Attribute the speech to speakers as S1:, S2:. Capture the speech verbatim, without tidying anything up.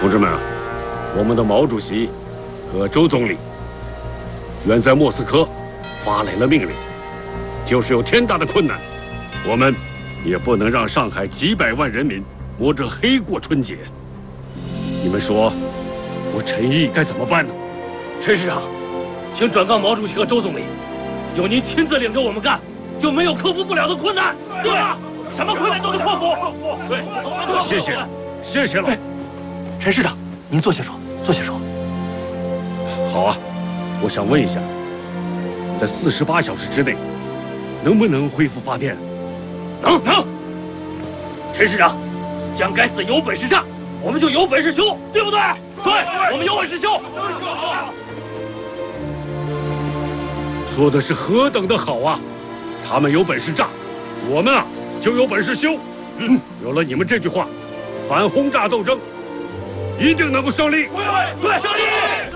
S1: 同志们啊，我们的毛主席和周总理远在莫斯科发来了命令，就是有天大的困难，我们也不能让上海几百万人民摸着黑过春节。你们说，我陈毅该怎么办呢？
S2: 陈市长，请转告毛主席和周总理，有您亲自领着我们干，就没有克服不了的困难，对吧？什么困难都能克服。对，
S1: 谢谢，谢谢了。
S3: 陈市长，您坐下说，坐下说。
S1: 好啊，我想问一下，在四十八小时之内，能不能恢复发电？
S2: 能能。陈市长，蒋该死有本事炸，我们就有本事修，对不对？
S3: 对，我们有本事修。
S1: 说的是何等的好啊！他们有本事炸，我们啊就有本事修。嗯，有了你们这句话，反轰炸斗争一定能够胜利。
S2: 对对，胜利！